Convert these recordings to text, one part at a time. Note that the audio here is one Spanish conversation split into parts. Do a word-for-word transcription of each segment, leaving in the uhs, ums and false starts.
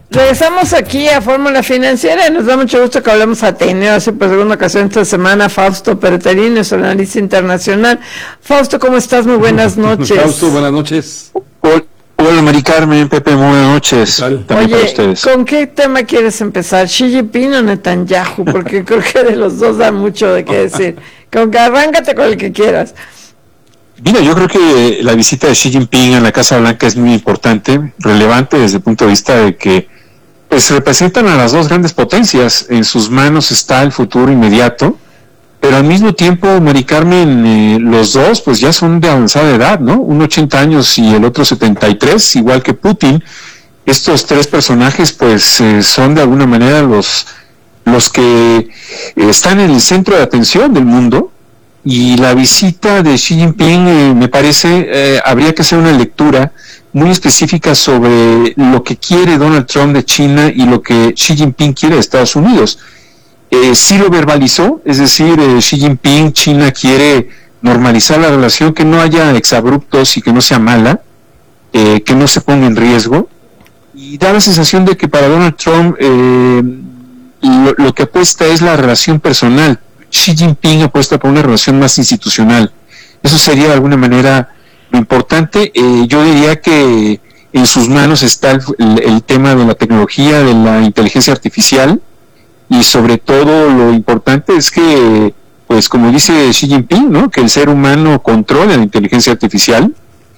Regresamos aquí a Fórmula Financiera y nos da mucho gusto que hablemos a Ateneo, hace por segunda ocasión esta semana, Fausto Perterín, nuestro analista internacional. Fausto, ¿cómo estás? Muy buenas noches. Fausto, buenas noches. Hola, Mari Carmen, Pepe, muy buenas noches. También Oye, para ustedes. ¿Con qué tema quieres empezar? ¿Xi Jinping o Netanyahu? Porque creo que de los dos da mucho de qué decir. Con que arráncate con el que quieras. Mira, yo creo que la visita de Xi Jinping a la Casa Blanca es muy importante, relevante desde el punto de vista de que pues representan a las dos grandes potencias. En sus manos está el futuro inmediato, pero al mismo tiempo, Mari Carmen, eh, los dos pues ya son de avanzada edad, ¿no? Uno ochenta años y el otro setenta y tres, igual que Putin. Estos tres personajes pues eh, son de alguna manera los, los que eh, están en el centro de atención del mundo. Y la visita de Xi Jinping, eh, me parece, eh, habría que hacer una lectura muy específica sobre lo que quiere Donald Trump de China y lo que Xi Jinping quiere de Estados Unidos. Eh, sí lo verbalizó, es decir, eh, Xi Jinping, China quiere normalizar la relación, que no haya exabruptos y que no sea mala, eh, que no se ponga en riesgo. Y da la sensación de que para Donald Trump eh, lo, lo que apuesta es la relación personal. Xi Jinping apuesta por una relación más institucional. Eso sería de alguna manera lo importante. Eh, yo diría que en sus manos está el, el, el tema de la tecnología, de la inteligencia artificial, y sobre todo lo importante es que, pues como dice Xi Jinping, ¿no?, que el ser humano controla la inteligencia artificial.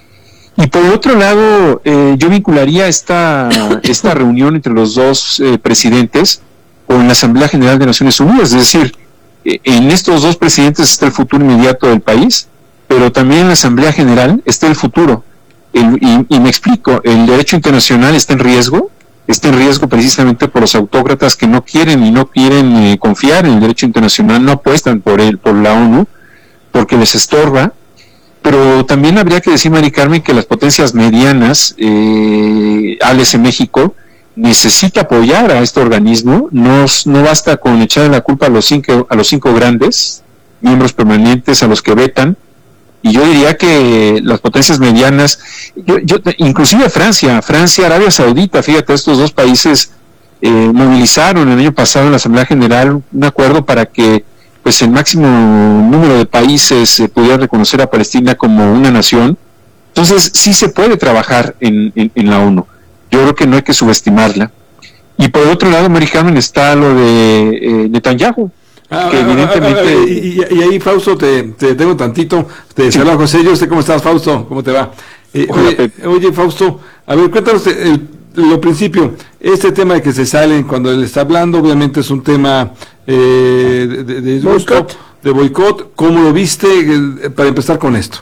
Y por otro lado, eh, yo vincularía esta, esta reunión entre los dos eh, presidentes con la Asamblea General de Naciones Unidas, es decir, en estos dos presidentes está el futuro inmediato del país, pero también en la Asamblea General está el futuro. El, y, y me explico, el derecho internacional está en riesgo, está en riesgo precisamente por los autócratas que no quieren y no quieren eh, confiar en el derecho internacional, no apuestan por él, por la ONU, porque les estorba. Pero también habría que decir, Mari Carmen, que las potencias medianas, eh, háblese México, necesita apoyar a este organismo. No, no basta con echarle la culpa a los cinco a los cinco grandes miembros permanentes, a los que vetan. Y yo diría que las potencias medianas, yo, yo inclusive Francia, Francia, Arabia Saudita, fíjate, estos dos países eh, movilizaron el año pasado en la Asamblea General un acuerdo para que pues el máximo número de países eh, pudiera reconocer a Palestina como una nación. Entonces sí se puede trabajar en, en, en la ONU. Yo creo que no hay que subestimarla. Y por otro lado, Mari Carmen, está lo de eh, Netanyahu, ah, que ah, evidentemente... Ah, ah, y, y ahí, Fausto, te, te tengo tantito. Te Sí. saluda José. Yo sé cómo estás, Fausto. ¿Cómo te va? Eh, Hola, oye, Pepe. oye, Fausto, a ver, cuéntanos el, lo principio. Este tema de que se salen cuando él está hablando, obviamente es un tema eh, de, de, de, Boicot. de boicot. ¿Cómo lo viste eh, para empezar con esto?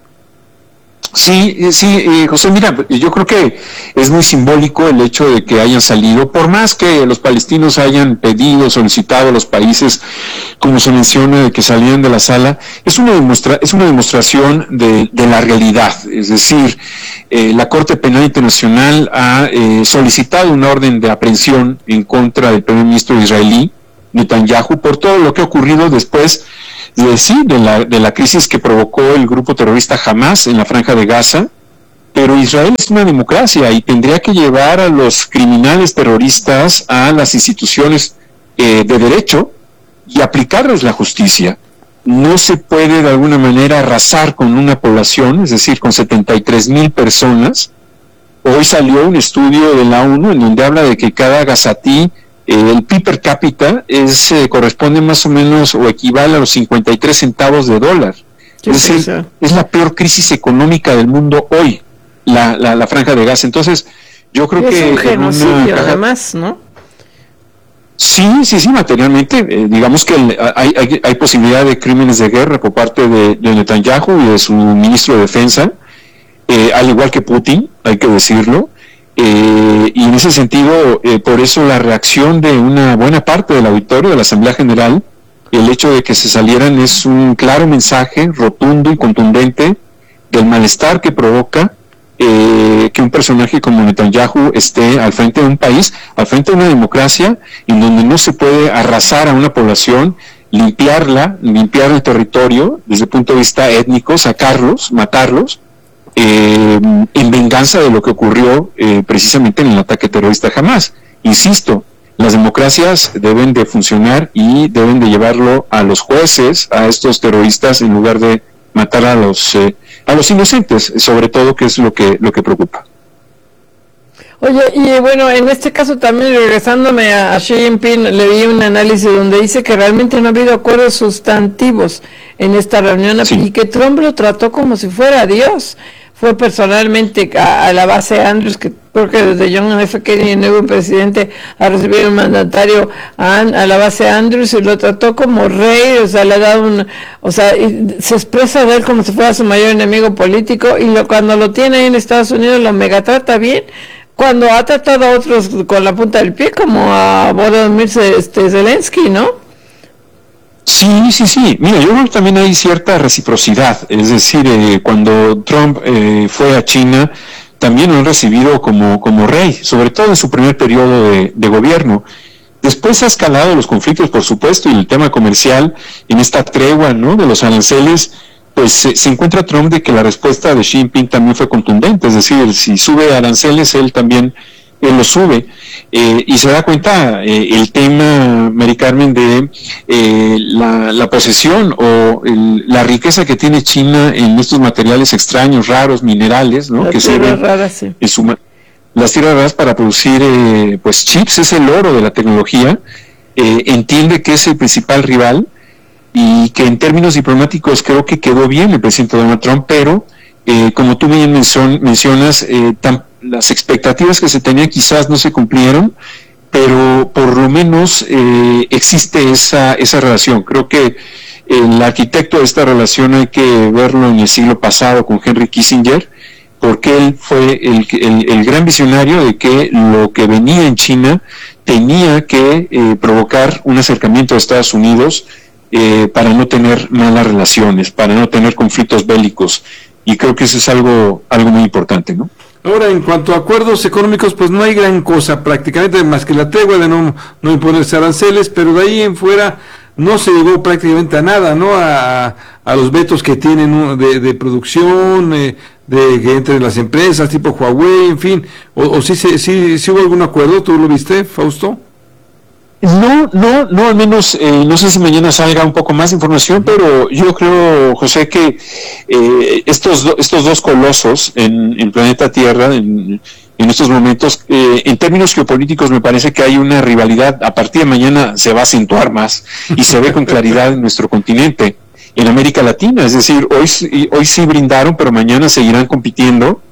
Sí, eh, sí, eh, José, mira, yo creo que es muy simbólico el hecho de que hayan salido, por más que los palestinos hayan pedido, solicitado a los países, como se menciona, de que salieran de la sala, es una demuestra, es una demostración de, de la realidad. Es decir, eh, la Corte Penal Internacional ha eh, solicitado una orden de aprehensión en contra del primer ministro israelí, Netanyahu, por todo lo que ha ocurrido después de, sí, de, la, de la crisis que provocó el grupo terrorista Hamas en la Franja de Gaza. Pero Israel es una democracia y tendría que llevar a los criminales terroristas a las instituciones eh, de derecho y aplicarles la justicia. No se puede de alguna manera arrasar con una población, es decir, con setenta y tres mil personas. Hoy salió un estudio de la ONU en donde habla de que cada gazatí, Eh, el P I B per cápita es, eh, corresponde más o menos o equivale a los cincuenta y tres centavos de dólar. ¿Qué Es es decir, eso? es la peor crisis económica del mundo hoy, la, la, la Franja de Gaza. Entonces, yo creo Es que... un en genocidio, una caja- además, ¿no? Sí, sí, sí, materialmente. Eh, digamos que el- hay, hay, hay posibilidad de crímenes de guerra por parte de, de Netanyahu y de su ministro de Defensa, eh, al igual que Putin, hay que decirlo. Eh, y en ese sentido, eh, por eso la reacción de una buena parte del auditorio de la Asamblea General, el hecho de que se salieran es un claro mensaje rotundo y contundente del malestar que provoca eh, que un personaje como Netanyahu esté al frente de un país, al frente de una democracia, en donde no se puede arrasar a una población, limpiarla, limpiar el territorio desde el punto de vista étnico, sacarlos, matarlos, eh, en venganza de lo que ocurrió eh, precisamente en el ataque terrorista a Hamás. Insisto, las democracias deben de funcionar y deben de llevarlo a los jueces, a estos terroristas, en lugar de matar a los eh, a los inocentes, sobre todo, que es lo que lo que preocupa. Oye, y bueno, en este caso también, regresándome a, a Xi Jinping, le vi un análisis donde dice que realmente no ha habido acuerdos sustantivos en esta reunión, sí, y que Trump lo trató como si fuera Dios. Fue personalmente a, a la base Andrews, que creo que desde John F. Kennedy no hubo un presidente a recibir un mandatario a, a la base Andrews, y lo trató como rey, o sea, le ha dado un, o sea, se expresa de él como si fuera su mayor enemigo político, y lo, cuando lo tiene ahí en Estados Unidos lo megatrata bien, cuando ha tratado a otros con la punta del pie, como a Volodymyr este, Zelensky, ¿no? Sí, sí, sí. Mira, yo creo que también hay cierta reciprocidad. Es decir, eh, cuando Trump eh, fue a China, también lo han recibido como, como rey, sobre todo en su primer periodo de, de gobierno. Después ha escalado los conflictos, por supuesto, y el tema comercial, en esta tregua, ¿no?, de los aranceles, pues se, se encuentra Trump de que la respuesta de Xi Jinping también fue contundente. Es decir, si sube aranceles, él también él lo sube, eh, y se da cuenta eh, el tema, Mari Carmen, de eh, la, la posesión o el, la riqueza que tiene China en estos materiales extraños, raros, minerales, ¿no? Las que tierras raras, sí. En su, las tierras raras para producir eh, pues chips, es el oro de la tecnología. Eh, entiende que es el principal rival y que en términos diplomáticos creo que quedó bien el presidente Donald Trump, pero eh, como tú bien mencion, mencionas, eh, tan las expectativas que se tenían quizás no se cumplieron, pero por lo menos eh, existe esa esa relación. Creo que el arquitecto de esta relación hay que verlo en el siglo pasado con Henry Kissinger, porque él fue el, el, el gran visionario de que lo que venía en China tenía que eh, provocar un acercamiento a Estados Unidos eh, para no tener malas relaciones, para no tener conflictos bélicos, y creo que eso es algo algo muy importante, ¿no? Ahora, en cuanto a acuerdos económicos, pues no hay gran cosa prácticamente, más que la tregua de no, no imponerse aranceles, pero de ahí en fuera no se llegó prácticamente a nada, ¿no? A, a los vetos que tienen, ¿no?, de, de producción, eh, de que entre las empresas tipo Huawei, en fin, o, o sí, sí, sí, sí hubo algún acuerdo. ¿Tú lo viste, Fausto? No, no, no, al menos, eh, no sé si mañana salga un poco más de información, pero yo creo, José, que eh, estos do, estos dos colosos en el planeta Tierra, en, en estos momentos, eh, en términos geopolíticos, me parece que hay una rivalidad. A partir de mañana se va a acentuar más y se ve con claridad en nuestro continente, en América Latina. Es decir, hoy, hoy sí brindaron, pero mañana seguirán compitiendo.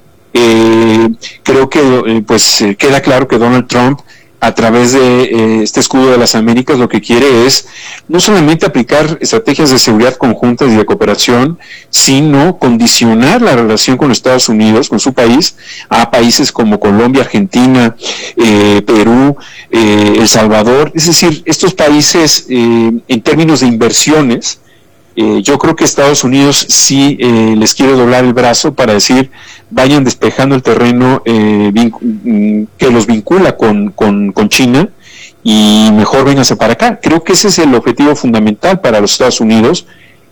Eh, creo que eh, pues eh, queda claro que Donald Trump, a través de eh, este escudo de las Américas, lo que quiere es no solamente aplicar estrategias de seguridad conjuntas y de cooperación, sino condicionar la relación con Estados Unidos, con su país, a países como Colombia, Argentina, eh, Perú, eh, El Salvador. Es decir, estos países, eh, en términos de inversiones, eh, yo creo que Estados Unidos sí eh, les quiere doblar el brazo para decir, vayan despejando el terreno eh, que los vincula con, con, con China, y mejor vénganse para acá. Creo que ese es el objetivo fundamental para los Estados Unidos.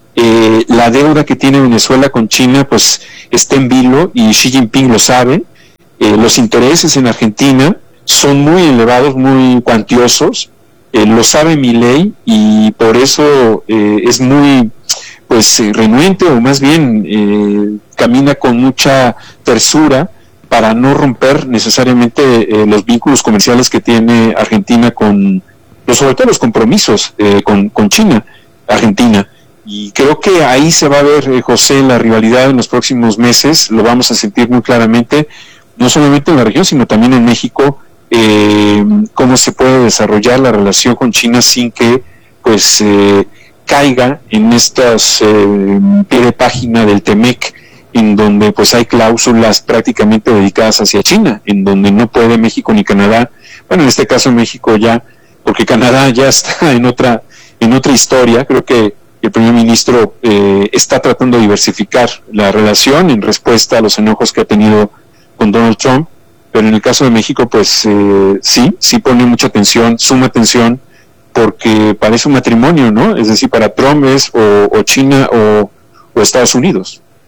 Eh, la deuda que tiene Venezuela con China pues está en vilo, y Xi Jinping lo sabe. Eh, los intereses en Argentina son muy elevados, muy cuantiosos, eh, lo sabe Milei, y por eso eh, es muy pues eh, renuente, o más bien eh, camina con mucha tersura para no romper necesariamente eh, los vínculos comerciales que tiene Argentina con, pues, sobre todo los compromisos eh, con, con China, Argentina. Y creo que ahí se va a ver, eh, José, la rivalidad en los próximos meses. Lo vamos a sentir muy claramente, no solamente en la región, sino también en México, eh, cómo se puede desarrollar la relación con China sin que pues eh, caiga en estas eh, pie de página del Temec, en donde pues hay cláusulas prácticamente dedicadas hacia China, en donde no puede México ni Canadá, bueno, en este caso México ya, porque Canadá ya está en otra en otra historia. Creo que el primer ministro eh, está tratando de diversificar la relación en respuesta a los enojos que ha tenido con Donald Trump, pero en el caso de México pues eh, sí, sí pone mucha atención, suma atención, porque parece un matrimonio, ¿no? Es decir, para Trump es o, o China o, o Estados Unidos.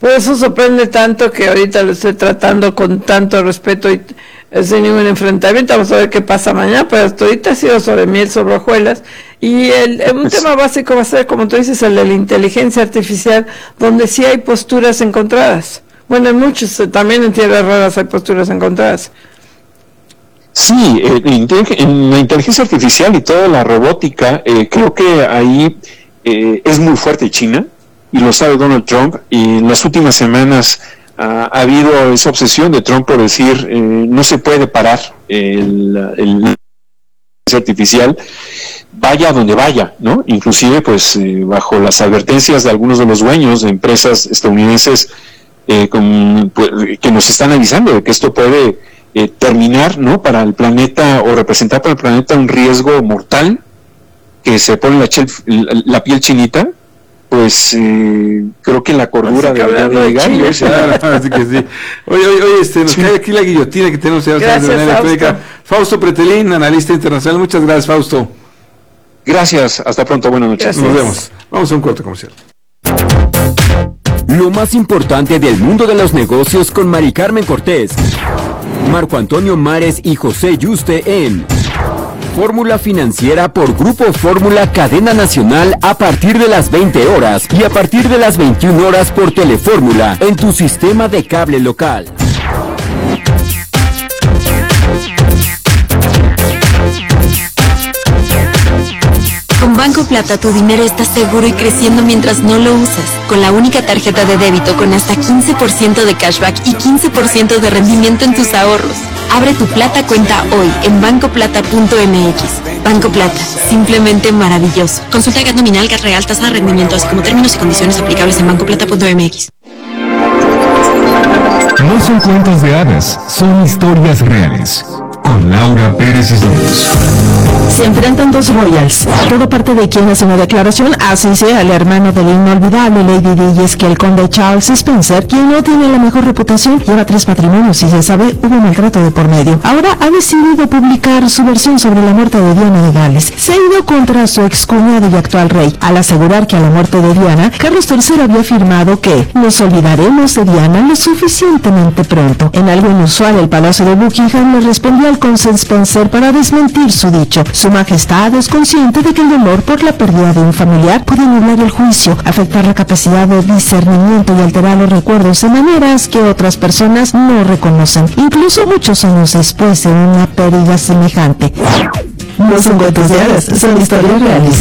Por eso sorprende tanto que ahorita lo estoy tratando con tanto respeto y eh, sin ningún enfrentamiento. Vamos a ver qué pasa mañana, pero hasta ahorita ha sido sobre miel sobre hojuelas. Y el, el, un tema básico va a ser, como tú dices, el de la inteligencia artificial, donde sí hay posturas encontradas. Bueno, en muchos, también en tierras raras hay posturas encontradas. Sí, eh, en la inteligencia artificial y toda la robótica, eh, creo que ahí eh, es muy fuerte China, y lo sabe Donald Trump, y en las últimas semanas uh, ha habido esa obsesión de Trump por decir eh, no se puede parar el, el inteligencia artificial, vaya donde vaya, ¿no? Inclusive, pues, eh, bajo las advertencias de algunos de los dueños de empresas estadounidenses eh, con, pues, que nos están avisando de que esto puede eh, terminar, ¿no? Para el planeta, o representar para el planeta un riesgo mortal, que se pone la, chel, la, la piel chinita. Pues eh, creo que la cordura debería de llegar. De claro, así que sí. Oye, oye, oye, este, nos sí. cae aquí la guillotina que tenemos. Gracias, de manera Fausto. Fausto Pretelín, analista internacional. Muchas gracias, Fausto. Gracias, hasta pronto, buenas noches. Gracias. Nos vemos. Vamos a un corte comercial. Lo más importante del mundo de los negocios con Mari Carmen Cortés, Marco Antonio Mares y José Yuste en Fórmula Financiera por Grupo Fórmula Cadena Nacional a partir de las veinte horas y a partir de las veintiuna horas por Telefórmula en tu sistema de cable local. Con Banco Plata tu dinero está seguro y creciendo mientras no lo usas. Con la única tarjeta de débito con hasta quince por ciento de cashback y quince por ciento de rendimiento en tus ahorros. Abre tu Plata cuenta hoy en banco plata punto m x. Banco Plata, simplemente maravilloso. Consulta G A T nominal, G A T real, tasa de rendimiento, así como términos y condiciones aplicables en banco plata punto m x. No son cuentos de hadas, son historias reales. Con Laura Pérez Isdós. Se enfrentan dos royals. Todo parte de quien hace una declaración, así sea el hermano de la inolvidable Lady Di, y es que el conde Charles Spencer, quien no tiene la mejor reputación, lleva tres matrimonios y se sabe hubo maltrato de por medio. Ahora ha decidido publicar su versión sobre la muerte de Diana de Gales. Se ha ido contra su excuñado y actual rey, al asegurar que a la muerte de Diana, Carlos tercero había afirmado que nos olvidaremos de Diana lo suficientemente pronto. En algo inusual, el Palacio de Buckingham le respondió al conde Spencer para desmentir su dicho. Su majestad es consciente de que el dolor por la pérdida de un familiar puede nublar el juicio, afectar la capacidad de discernimiento y alterar los recuerdos de maneras que otras personas no reconocen, incluso muchos años después de una pérdida semejante. No son cuentos de hadas, son historias reales.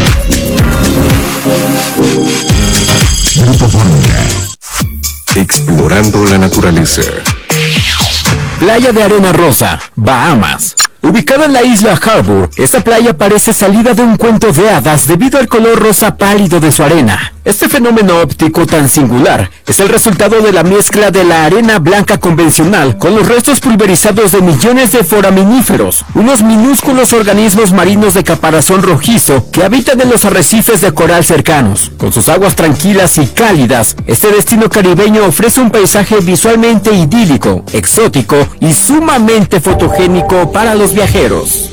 Grupo Fórmula. Explorando la naturaleza. Playa de Arena Rosa, Bahamas. Ubicada en la isla Harbour, esta playa parece salida de un cuento de hadas debido al color rosa pálido de su arena. Este fenómeno óptico tan singular es el resultado de la mezcla de la arena blanca convencional con los restos pulverizados de millones de foraminíferos, unos minúsculos organismos marinos de caparazón rojizo que habitan en los arrecifes de coral cercanos. Con sus aguas tranquilas y cálidas, este destino caribeño ofrece un paisaje visualmente idílico, exótico y sumamente fotogénico para los viajeros.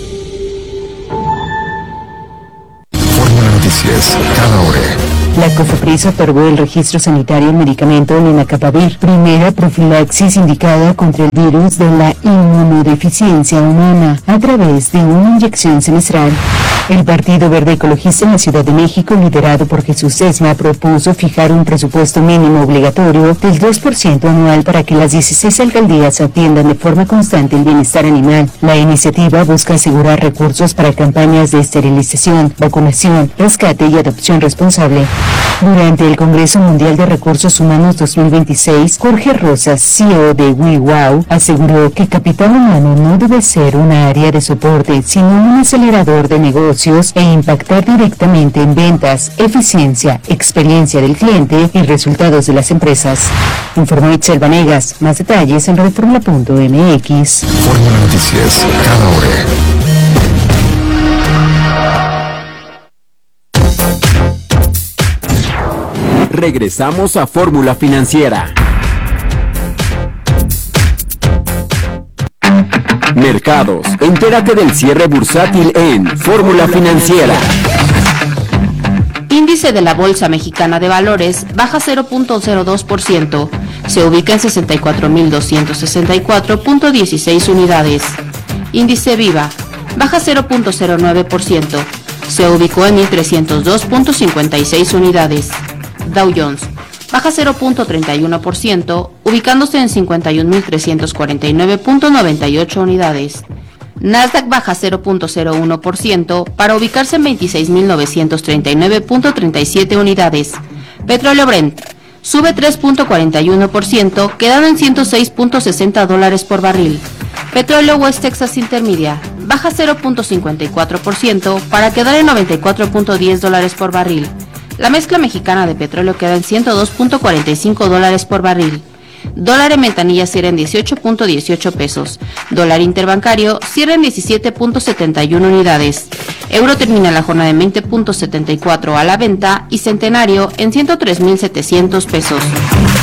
Fórmula Noticias, cada hora. La COFEPRIS otorgó el registro sanitario al medicamento Lenacapavir, primera profilaxis indicada contra el virus de la inmunodeficiencia humana a través de una inyección semestral. El Partido Verde Ecologista en la Ciudad de México, liderado por Jesús Sesma, propuso fijar un presupuesto mínimo obligatorio del dos por ciento anual para que las dieciséis alcaldías atiendan de forma constante el bienestar animal. La iniciativa busca asegurar recursos para campañas de esterilización, vacunación, rescate y adopción responsable. Durante el Congreso Mundial de Recursos Humanos dos mil veintiséis, Jorge Rosas, C E O de WeWow, aseguró que capital humano no debe ser una área de soporte, sino un acelerador de negocios e impactar directamente en ventas, eficiencia, experiencia del cliente y resultados de las empresas. Informó Itzel Vanegas. Más detalles en reforma punto m x. Fórmula Noticias, cada hora. Regresamos a Fórmula Financiera. Mercados. Entérate del cierre bursátil en Fórmula Financiera. Índice de la Bolsa Mexicana de Valores baja cero punto cero dos por ciento, se ubica en sesenta y cuatro mil doscientos sesenta y cuatro punto dieciséis unidades. Índice Viva baja cero punto cero nueve por ciento, se ubicó en mil trescientos dos punto cincuenta y seis unidades. Dow Jones baja cero punto treinta y uno por ciento, ubicándose en cincuenta y un mil trescientos cuarenta y nueve punto noventa y ocho unidades. Nasdaq baja cero punto cero uno por ciento para ubicarse en veintiséis mil novecientos treinta y nueve punto treinta y siete unidades. Petróleo Brent sube tres punto cuarenta y uno por ciento, quedando en ciento seis punto sesenta dólares por barril. Petróleo West Texas Intermedia baja cero punto cincuenta y cuatro por ciento para quedar en noventa y cuatro punto diez dólares por barril. La mezcla mexicana de petróleo queda en ciento dos punto cuarenta y cinco dólares por barril. Dólar en ventanilla cierra en dieciocho punto dieciocho pesos. Dólar interbancario cierra en diecisiete punto setenta y uno unidades. Euro termina la jornada en veinte punto setenta y cuatro a la venta y centenario en ciento tres mil setecientos pesos.